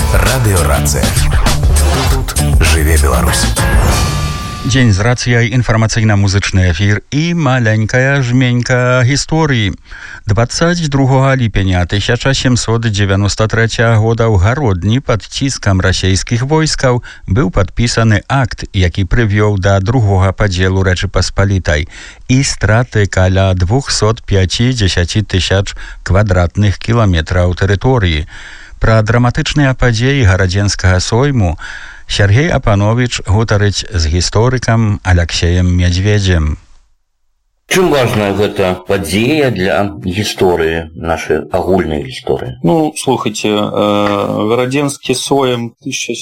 Радыёрацыя. Тут жыве Беларусь. Дзень з рацыяй, інфармацыйна-музычны эфір і маленькая жменька гісторыі. 22 ліпеня 1793 года ў Гародні пад ціскам расійскіх войскаў быў падпісаны акт, які прывёў да другога падзелу Рэчы Паспалітай і страты каля 250 тысяч квадратных кіламетраў тэрыторыі. Пра драматычныя падзеі гарадзенскага сойму Сергей Апанович гутарыць з гісторыкам Аляксеем Мядзведзем. Чым важная гэта падзея для гісторыі, нашай агульнай гісторыі? Слухайце, гарадзенскі сойм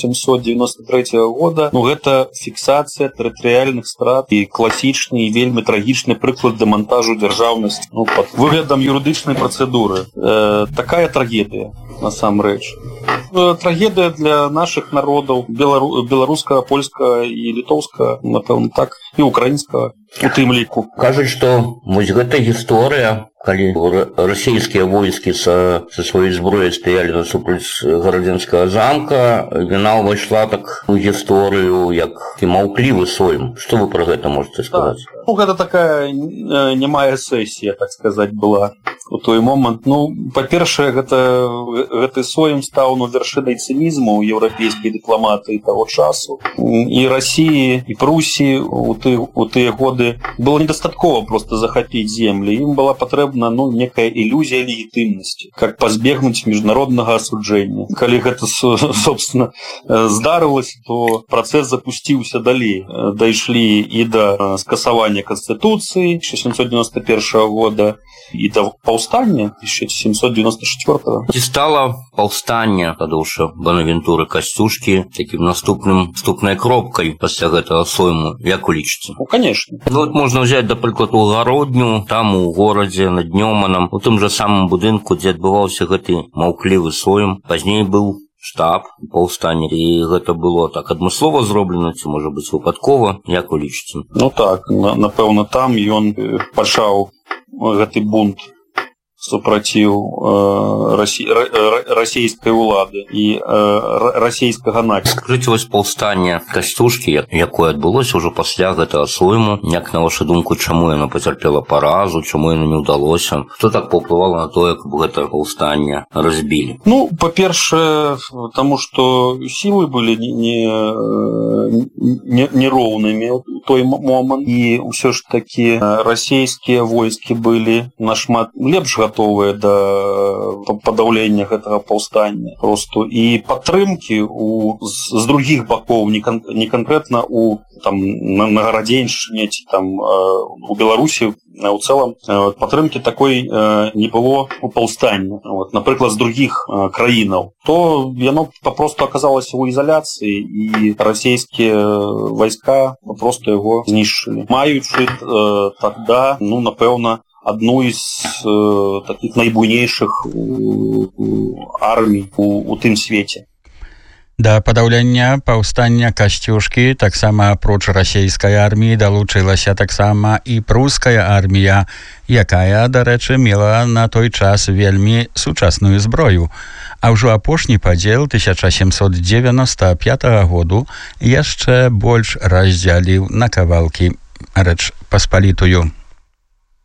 1793 года, гэта фіксацыя тэрытарыяльных страт і класічны і вельмі трагічны прыклад дэмантажу дзяржаўнасці пад выглядам юрыдычнай працэдуры. Такая трагедыя, насамрэч. Трагедыя для нашых народаў, беларускага, польскага і літоўскага, напэўна, так, і украінскага у тым ліку. Кажуць, што вось гэта гісторыя, калі расійскія войскі са сваёй зброяй стаялі насупраць гарадзенскага замка, яна ўвайшла так у гісторыю як маўклівы сойм. Што вы пра гэта можаце сказаць? Гэта такая нямая сесія, так сказаць, была у той момант. Па-першае, гэты сойм стаў вяршынай цынізму еўрапейскай дыпламатыі таго часу. І Расіі, і Прусіі у тыя годы было недастаткова проста захапіць землі. Ім была патрэбна некая ілюзія легітымнасці, как пазбегнуць міжнароднага асуджэння. Калі гэта, собственно, здарылася, то працэс запусціўся далей. Дайшлі і да скасавання Канстытуцыі 1791 года, і да паўстання 1794. Ці стала паўстанне Тадеуша Бонавентуры Касцюшкі такім наступнай кропкай пасля гэтага сойму, як улічыце? Конечно. Можна ўзяць, да прыкладу, Гародню, там у горадзе над Днёманам, у тым жа самым будынку, дзе адбываўся гэты маўклівы сойм. Пазней быў штаб паўстання, і гэта было так адмыслова зроблена, ці, можа быць, выпадкова, як вы лічыце? Так, напэўна, там ён пачаў гэты бунт супраціў расійскай улады і расійскага націску. Скажыце, вось паўстанне Касцюшкі, якое адбылося ўжо пасля гэтага сойму, як на вашу думку, чаму яно пацярпела паразу, чаму яно не ўдалося? Хто так паўплывала на тое, каб гэта паўстанне разбілі? Па-першае, таму што сілы былі нероўнымі ў той момант, і ўсё ж такі расійскія войскі былі нашмат лепш готовыя да падаўлення гэтага паўстання. Просто і падтрымкі з другіх бакоў, не канкрэтна на Гарадзеншчыне ці у Беларусі, у цэлым падтрымкі такой не было у паўстання. Напрыклад, з другіх краінаў. То яно папросту аказалася ў ізаляцыі, і расійскія вайска папросту яго знішчылі. Маючы тогда, напэўна, одну из таких найбуйнейшых армій у тым свеце. Да падаўлення паўстання Касцюшкі таксама апроч расійскай арміі далучылася таксама і пруская армія, якая, дарэчы, мела на той час вельмі сучасную зброю. А ўжо апошні падзел 1795 году яшчэ больш раздзяліў на кавалкі Рэч Паспалітую.